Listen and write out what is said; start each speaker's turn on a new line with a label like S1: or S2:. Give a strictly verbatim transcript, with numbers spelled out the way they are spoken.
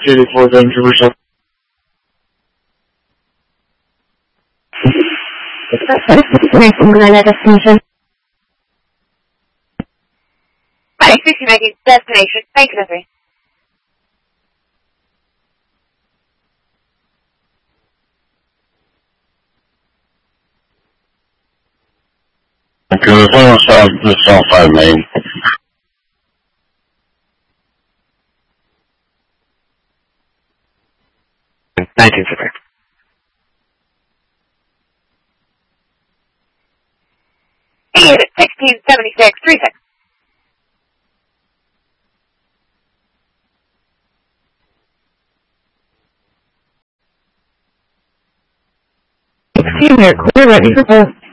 S1: eighty-four, danger percent.
S2: Destination.
S3: Hi, sixty making destination. Thank you, Desiree.
S4: Okay, the final stop, the South five main.
S5: nineteen Super.
S3: Hey, sixteen seventy-six, three six.
S2: Sixteen, we're clear, ready for both.